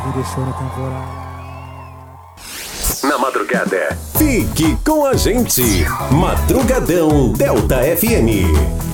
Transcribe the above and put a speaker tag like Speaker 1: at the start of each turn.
Speaker 1: me deixou na temporada.
Speaker 2: Na madrugada, fique com a gente. Madrugadão Delta FM.